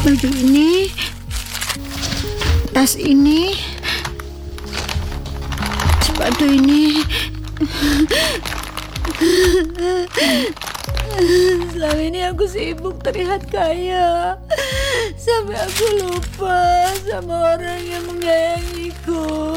Baju ini, tas ini, sepatu ini. Selama ini aku sibuk terlihat kaya, sampai aku lupa sama orang yang menyayangiku.